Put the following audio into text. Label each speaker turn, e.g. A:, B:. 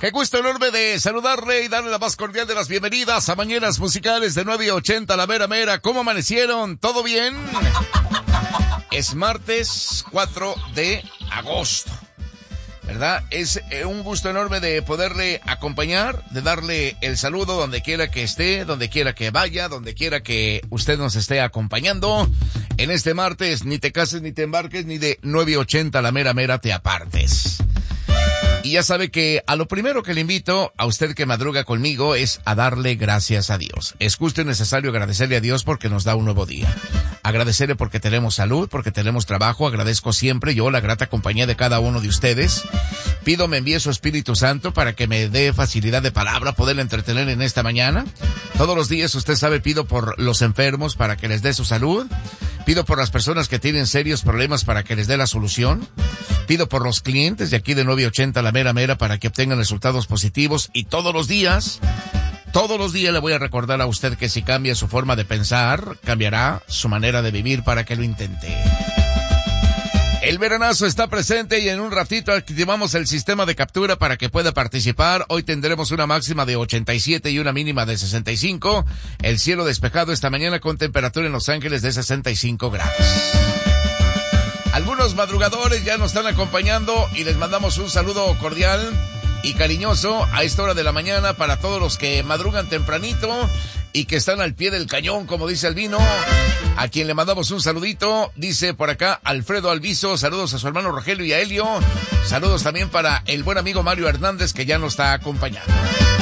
A: Qué gusto enorme de saludarle y darle la más cordial de las bienvenidas a Mañanas Musicales de 9:80, la mera mera. ¿Cómo amanecieron? ¿Todo bien? Es martes 4 de agosto, ¿verdad? Es un gusto enorme de poderle acompañar, de darle el saludo donde quiera que esté, donde quiera que vaya, donde quiera que usted nos esté acompañando. En este martes, ni te cases ni te embarques, ni de 9:80 la mera mera te apartes. Y ya sabe que a lo primero que le invito a usted que madruga conmigo es a darle gracias a Dios. Es justo y necesario agradecerle a Dios porque nos da un nuevo día. Agradecerle porque tenemos salud, porque tenemos trabajo. Agradezco siempre yo la grata compañía de cada uno de ustedes. Pido me envíe su Espíritu Santo para que me dé facilidad de palabra, poderle entretener en esta mañana. Todos los días, usted sabe, pido por los enfermos para que les dé su salud. Pido por las personas que tienen serios problemas para que les dé la solución. Pido por los clientes de aquí de 9:80 la mera mera para que obtengan resultados positivos. Y todos los días le voy a recordar a usted que si cambia su forma de pensar, cambiará su manera de vivir para que lo intente. El veranazo está presente y en un ratito activamos el sistema de captura para que pueda participar. Hoy tendremos una máxima de 87 y una mínima de 65. El cielo despejado esta mañana con temperatura en Los Ángeles de 65 grados. Algunos madrugadores ya nos están acompañando y les mandamos un saludo cordial y cariñoso a esta hora de la mañana para todos los que madrugan tempranito y que están al pie del cañón, como dice Albino, a quien le mandamos un saludito. Dice por acá Alfredo Alviso, saludos a su hermano Rogelio y a Helio. Saludos también para el buen amigo Mario Hernández, que ya nos está acompañando.